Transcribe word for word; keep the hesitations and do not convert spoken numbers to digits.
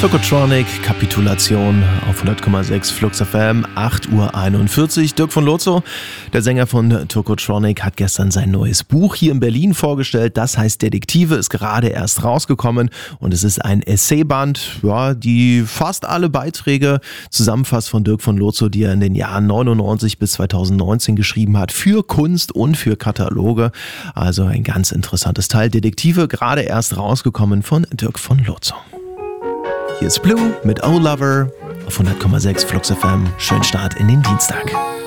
Tokotronic, Kapitulation auf hundert Komma sechs Flux F M, acht Uhr einundvierzig. Dirk von Lozo, der Sänger von Tokotronic, hat gestern sein neues Buch hier in Berlin vorgestellt. Das heißt Detektive, ist gerade erst rausgekommen und es ist ein Essayband, ja, die fast alle Beiträge zusammenfasst von Dirk von Lozo, die er in den Jahren neunundneunzig bis zweitausendneunzehn geschrieben hat, für Kunst und für Kataloge. Also ein ganz interessantes Teil. Detektive, gerade erst rausgekommen von Dirk von Lozo. Hier ist Blue mit Oh Lover auf hundert Komma sechs Flux F M. Schönen Start in den Dienstag.